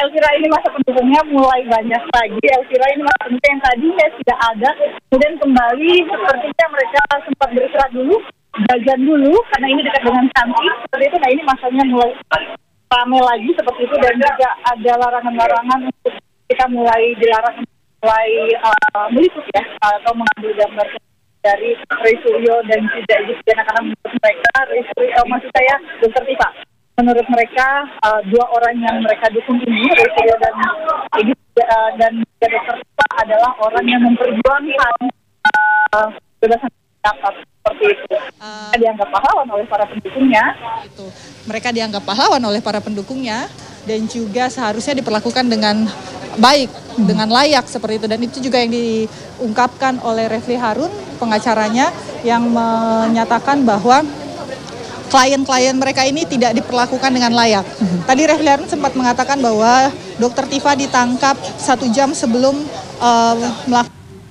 Elvira, ini masa pendukungnya mulai banyak lagi. Elvira, ini masa pendukung yang tadinya tidak ada, kemudian kembali sepertinya mereka sempat beristirahat dulu, jajan dulu, karena ini dekat dengan kantin, seperti itu. Nah, ini masanya mulai ramai lagi seperti itu, dan juga ada larangan-larangan untuk kita mulai dilarang mulai meliput ya, atau mengambil gambar dari Roy Suryo dan juga Ibu Sudiana, karena menurut mereka, maksud saya Dr. Tifa, menurut mereka dua orang yang mereka dukung ini, Roy Suryo dan Ibu dan juga Dr. Tifa adalah orang yang memperjuangkan kebebasan pendapat seperti itu. Mereka dianggap pahlawan oleh para pendukungnya. Mereka dianggap pahlawan oleh para pendukungnya dan juga seharusnya diperlakukan dengan baik, dengan layak seperti itu. Dan itu juga yang diungkapkan oleh Refli Harun, pengacaranya, yang menyatakan bahwa klien-klien mereka ini tidak diperlakukan dengan layak. Tadi Refli Harun sempat mengatakan bahwa Dr. Tifa ditangkap 1 jam sebelum melakukan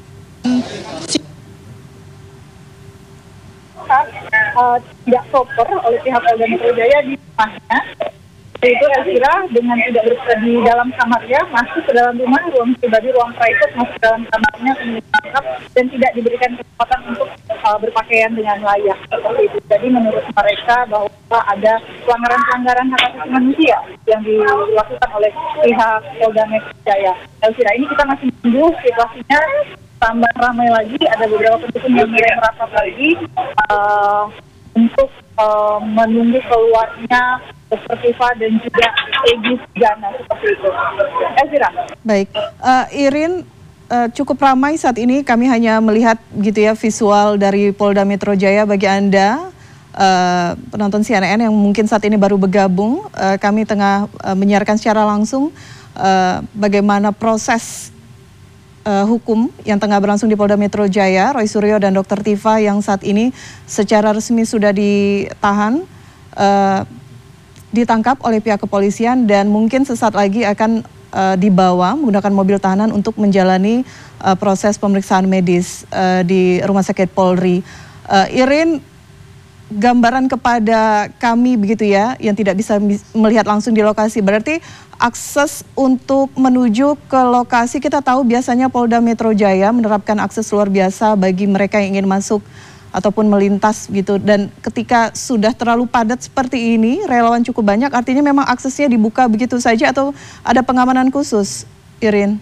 tidak proper oleh pihak Polda Metro Jaya di rumahnya. Itu Elvira dengan tidak berada di dalam kamarnya, masuk ke dalam rumah, ruang pribadi, ruang private, masuk ke dalam kamarnya, kemudian ditangkap dan tidak diberikan kesempatan untuk berpakaian dengan layak seperti itu. Jadi menurut mereka bahwa ada pelanggaran-pelanggaran hak asasi manusia yang dilakukan oleh pihak Polda Metro Jaya. Elvira, ini kita masih menunggu situasinya tambah ramai lagi, ada beberapa pendukung yang mulai merapat lagi untuk menunggu keluarnya Dr. Tifa dan juga Egy Sujana seperti itu. Elvira. Baik, Irin, cukup ramai saat ini, kami hanya melihat gitu ya visual dari Polda Metro Jaya. Bagi Anda penonton CNN yang mungkin saat ini baru bergabung, kami tengah menyiarkan secara langsung bagaimana proses hukum yang tengah berlangsung di Polda Metro Jaya. Roy Suryo dan Dr. Tifa yang saat ini secara resmi sudah ditahan, ditangkap oleh pihak kepolisian dan mungkin sesaat lagi akan dibawa menggunakan mobil tahanan untuk menjalani proses pemeriksaan medis di Rumah Sakit Polri. Irin, gambaran kepada kami begitu ya, yang tidak bisa melihat langsung di lokasi, berarti akses untuk menuju ke lokasi, kita tahu biasanya Polda Metro Jaya menerapkan akses luar biasa bagi mereka yang ingin masuk ataupun melintas gitu, dan ketika sudah terlalu padat seperti ini, relawan cukup banyak, artinya memang aksesnya dibuka begitu saja atau ada pengamanan khusus, Irin?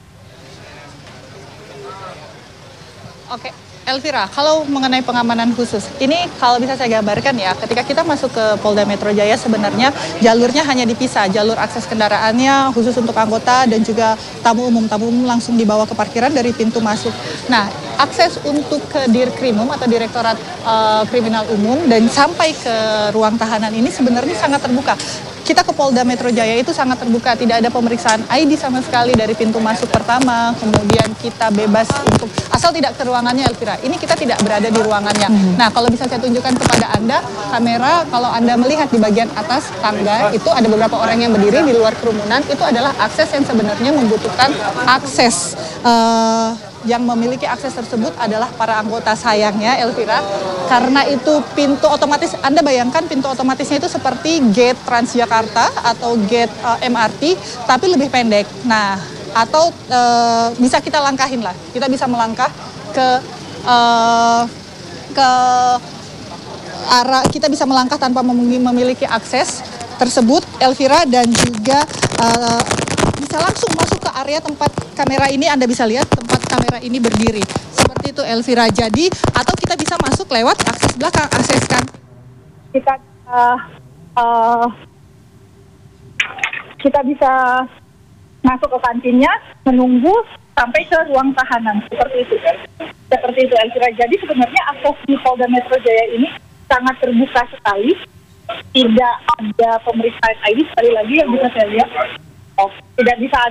Oke. Elvira, kalau mengenai pengamanan khusus, ini kalau bisa saya gambarkan ya, ketika kita masuk ke Polda Metro Jaya sebenarnya jalurnya hanya dipisah, jalur akses kendaraannya khusus untuk anggota dan juga tamu umum langsung dibawa ke parkiran dari pintu masuk. Nah, akses untuk ke Dirkrimum atau Direktorat Kriminal Umum dan sampai ke ruang tahanan ini sebenarnya sangat terbuka. Kita ke Polda Metro Jaya itu sangat terbuka, tidak ada pemeriksaan ID sama sekali dari pintu masuk pertama, kemudian kita bebas untuk, asal tidak ke ruangannya Elvira, ini kita tidak berada di ruangannya. Nah, kalau bisa saya tunjukkan kepada Anda, kamera, kalau Anda melihat di bagian atas tangga, itu ada beberapa orang yang berdiri di luar kerumunan, itu adalah akses yang sebenarnya membutuhkan akses. Yang memiliki akses tersebut adalah para anggota, sayangnya Elvira, karena itu pintu otomatis, Anda bayangkan pintu otomatisnya itu seperti gate Transjakarta atau gate MRT, tapi lebih pendek. Nah, atau bisa kita langkahin lah, kita bisa melangkah ke arah, kita bisa melangkah tanpa memiliki akses tersebut Elvira, dan juga bisa langsung masuk ke area tempat kamera ini, Anda bisa lihat tempat kamera ini berdiri. Seperti itu Elvira. Jadi, atau kita bisa masuk lewat akses belakang, akses kan. Kita bisa masuk ke kantinnya, menunggu sampai ke ruang tahanan. Seperti itu. Seperti itu Elvira. Jadi sebenarnya akses di Polda Metro Jaya ini sangat terbuka sekali. Tidak ada pemeriksaan ID, sekali lagi yang bisa saya lihat. Tidak bisa